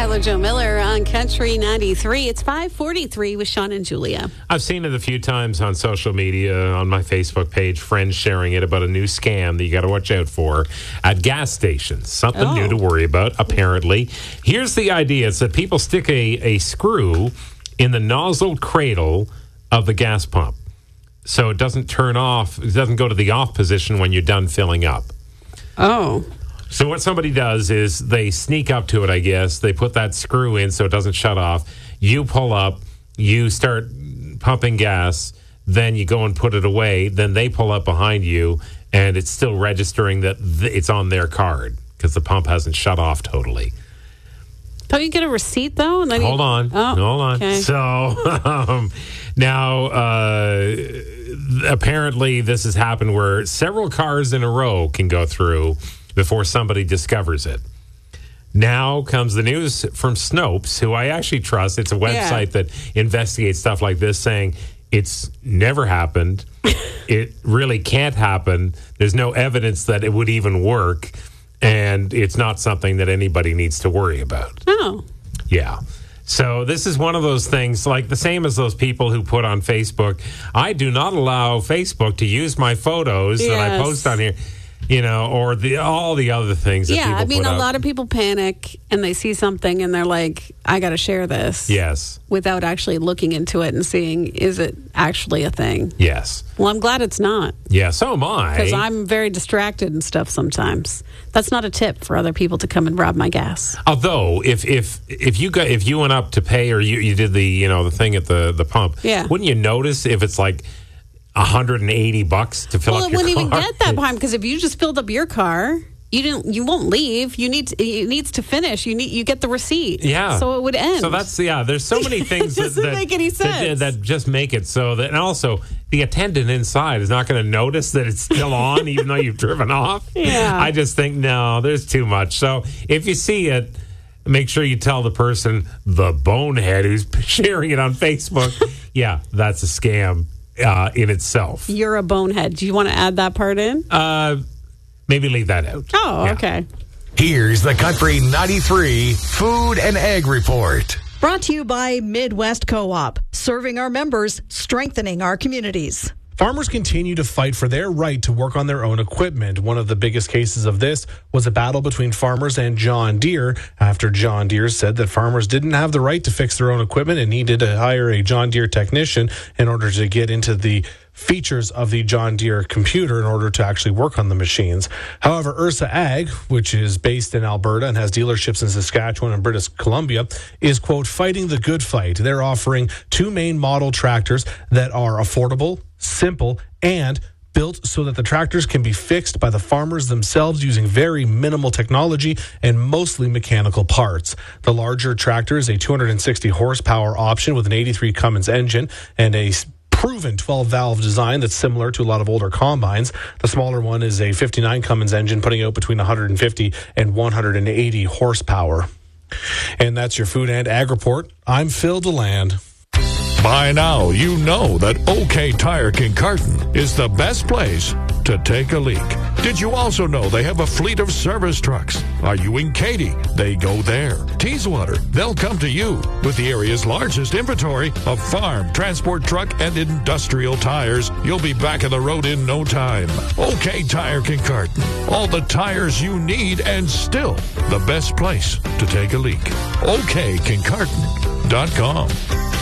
Tyler Joe Miller on Country 93. It's 5:43 with Sean and Julia. I've seen it a few times on social media, on my Facebook page, friends sharing it about a new scam that you got to watch out for at gas stations. Something new to worry about, apparently. Here's the idea. It's that people stick a screw in the nozzle cradle of the gas pump so it doesn't turn off, it doesn't go to the off position when you're done filling up. Oh. So what somebody does is they sneak up to it, I guess. They put that screw in so it doesn't shut off. You pull up, you start pumping gas, then you go and put it away. Then they pull up behind you, and it's still registering that it's on their card because the pump hasn't shut off totally. Don't you get a receipt, though? And then Hold on. Okay. So now, apparently this has happened where several cars in a row can go through before somebody discovers it. Now comes the news from Snopes, who I actually trust. It's a website that investigates stuff like this, saying it's never happened. It really can't happen. There's no evidence that it would even work. And it's not something that anybody needs to worry about. Oh. Yeah. So this is one of those things, like the same as those people who put on Facebook, I do not allow Facebook to use my photos that I post on here. You know, or all the other things that people put a up. lot of people panic and they see something and they're like, I got to share this. Yes. Without actually looking into it and seeing, is it actually a thing? Yes. Well, I'm glad it's not. Yeah, so am I. Because I'm very distracted and stuff sometimes. That's not a tip for other people to come and rob my gas. Although, if you went up to pay or you did the thing at the pump, wouldn't you notice if it's like $180 to fill up your car? Well, it wouldn't even get that time because if you just filled up your car, you won't leave. It needs to finish. You get the receipt. Yeah. So it would end. So that's there's so many things it doesn't make any sense. That just make it so that, and also the attendant inside is not going to notice that it's still on even though you've driven off. Yeah. I just think no, there's too much. So if you see it, make sure you tell the person, the bonehead who's sharing it on Facebook, that's a scam. In itself. You're a bonehead. Do you want to add that part in? Maybe leave that out. Oh, okay. Here's the Country 93 Food and Ag Report. Brought to you by Midwest Co-op, serving our members, strengthening our communities. Farmers continue to fight for their right to work on their own equipment. One of the biggest cases of this was a battle between farmers and John Deere after John Deere said that farmers didn't have the right to fix their own equipment and needed to hire a John Deere technician in order to get into the features of the John Deere computer in order to actually work on the machines. However, Ursa Ag, which is based in Alberta and has dealerships in Saskatchewan and British Columbia, is, quote, fighting the good fight. They're offering two main model tractors that are affordable, simple, and built so that the tractors can be fixed by the farmers themselves using very minimal technology and mostly mechanical parts. The larger tractor is a 260 horsepower option with an 83 Cummins engine and a proven 12-valve design that's similar to a lot of older combines. The smaller one is a 59 Cummins engine, putting out between 150 and 180 horsepower. And that's your Food and Ag Report. I'm Phil DeLand. By now, you know that OK Tire Kincardine is the best place to take a leak. Did you also know they have a fleet of service trucks? Are you in Katy? They go there. Teeswater, they'll come to you with the area's largest inventory of farm, transport truck, and industrial tires. You'll be back on the road in no time. OK Tire Kincardine. All the tires you need and still the best place to take a leak. OKKincardine.com.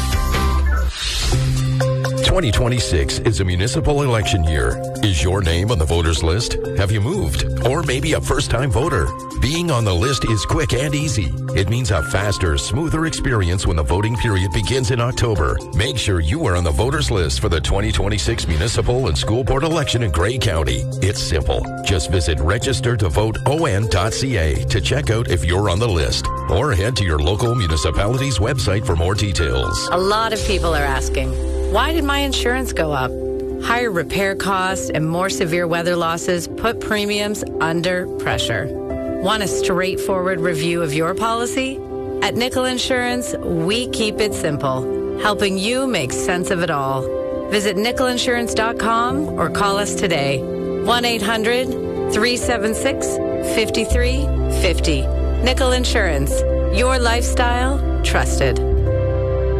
2026 is a municipal election year. Is your name on the voters list? Have you moved? Or maybe a first-time voter? Being on the list is quick and easy. It means a faster, smoother experience when the voting period begins in October. Make sure you are on the voters list for the 2026 municipal and school board election in Grey County. It's simple. Just visit registertovoteon.ca to check out if you're on the list, or head to your local municipality's website for more details. A lot of people are asking, why did my insurance go up? Higher repair costs and more severe weather losses put premiums under pressure. Want a straightforward review of your policy? At Nickel Insurance, we keep it simple, helping you make sense of it all. Visit nickelinsurance.com or call us today. 1-800-376-5350. Nickel Insurance. Your lifestyle, trusted.